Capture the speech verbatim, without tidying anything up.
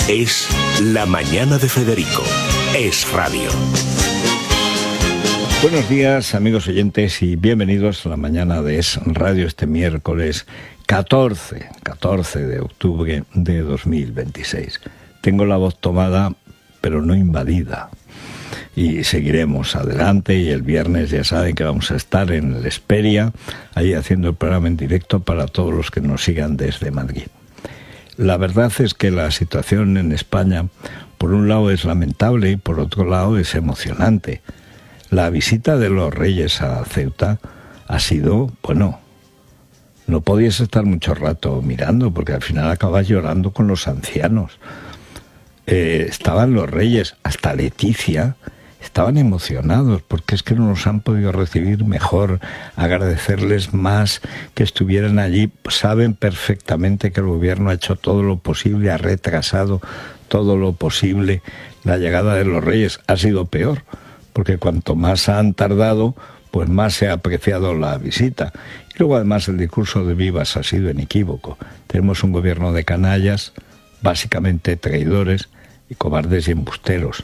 Es La Mañana de Federico. Es Radio. Buenos días, amigos oyentes, y bienvenidos a la mañana de Es Radio este miércoles catorce de octubre de dos mil veintiséis. Tengo la voz tomada, pero no invadida. Y seguiremos adelante, y el viernes ya saben que vamos a estar en el Hesperia, ahí haciendo el programa en directo para todos los que nos sigan desde Madrid. La verdad es que la situación en España, por un lado es lamentable y por otro lado es emocionante. La visita de los Reyes a Ceuta ha sido, bueno, no podías estar mucho rato mirando porque al final acabas llorando con los ancianos. Eh, estaban los Reyes, hasta Leticia, estaban emocionados porque es que no nos han podido recibir mejor, agradecerles más que estuvieran allí. Saben perfectamente que el gobierno ha hecho todo lo posible, ha retrasado todo lo posible. La llegada de los Reyes ha sido peor, porque cuanto más han tardado, pues más se ha apreciado la visita. Y luego además el discurso de Vivas ha sido inequívoco. Tenemos un gobierno de canallas, básicamente traidores y cobardes y embusteros.